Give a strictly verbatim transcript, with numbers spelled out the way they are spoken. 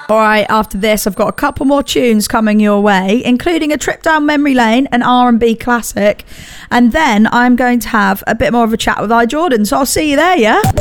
All right, after this, I've got a couple more tunes coming your way, including a trip down memory lane, an R and B classic, and then I'm going to have a bit more of a chat with I Jordan. So I'll see you there, yeah?